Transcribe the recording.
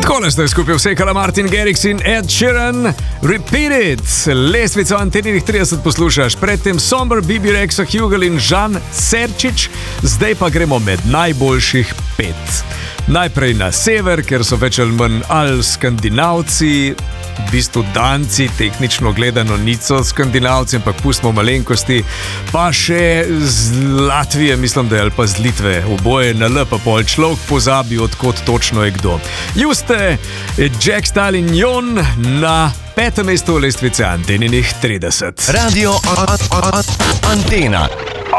Takole ste skupaj vsekala Martin Garrix in Ed Sheeran. Repeat it! Lestvico Anteninih 30 poslušaš. Predtem Somber, Bibi Rexha, Hugel in Žan Serčič. Zdaj pa gremo med najboljših 5. Najprej na sever, ker so več ali manj Skandinavci, v bistvu Danci, tehnično gledano niso Skandinavci, ampak pustimo malenkosti. Pa še z Latvije, mislim, da je, ali pa z Litve, oboje na L, pa pol človek pozabi, odkot točno je kdo. Juste, Jack Stalin Jon na 5. mestu lestvice Anteninih 30. Radio Antena.